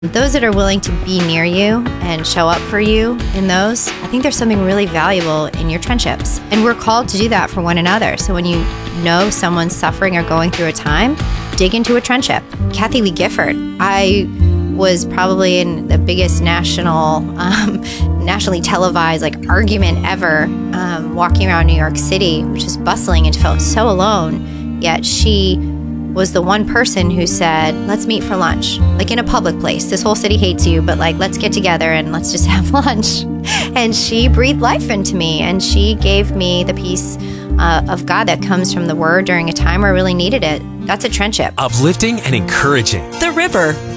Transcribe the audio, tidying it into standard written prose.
Those that are willing to be near you and show up for you in those, I think there's something really valuable in your friendships. And we're called to do that for one another. So when you know someone's suffering or going through a time, dig into a friendship. Kathie Lee Gifford, I was probably in the biggest nationally televised argument ever, walking around New York City, which is bustling and felt so alone. Yet she was the one person who said, let's meet for lunch, in a public place. This whole city hates you, but let's get together and let's just have lunch. And she breathed life into me, and she gave me the peace of God that comes from the Word during a time where I really needed it. That's a friendship. Uplifting and encouraging. The River,